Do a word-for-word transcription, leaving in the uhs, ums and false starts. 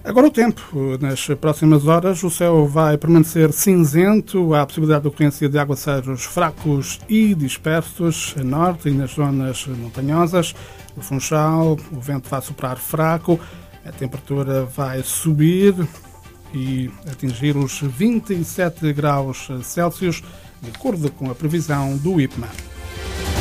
Agora o tempo. Nas próximas horas o céu vai permanecer cinzento. Há a possibilidade de ocorrência de aguaceiros fracos e dispersos a norte e nas zonas montanhosas. No Funchal, o vento vai soprar fraco. A temperatura vai subir e atingir os vinte e sete graus Celsius, de acordo com a previsão do IPMA.